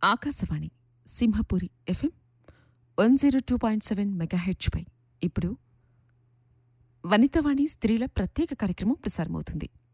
Akashvani Simhapuri FM 102.7 మెగాహెర్ట్జ్పై ఇప్పుడు వనితవాణి స్త్రీల ప్రత్యేక కార్యక్రమం ప్రసారమవుతుంది.